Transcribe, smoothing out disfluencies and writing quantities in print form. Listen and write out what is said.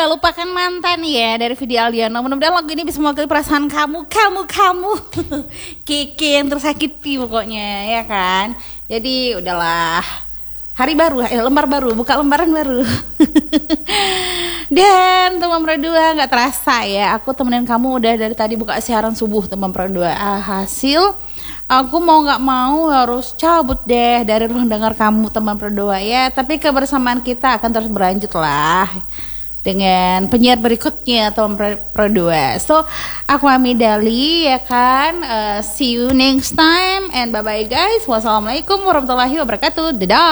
lupakan mantan ya dari video Aldiano. Mudah-mudahan lagu ini bisa mewakili perasaan kamu Kiki yang tersakiti pokoknya ya kan. Jadi udahlah, hari baru, lembar baru, buka lembaran baru. Dan teman berdua, nggak terasa ya, aku temenin kamu udah dari tadi buka siaran subuh teman berdua. Hasil aku mau nggak mau harus cabut deh dari ruang dengar kamu teman berdua ya. Tapi kebersamaan kita akan terus berlanjut lah dengan penyiar berikutnya teman berdua. So aku Ami Dali ya kan. See you next time and bye bye guys. Wassalamualaikum warahmatullahi wabarakatuh. Dadah.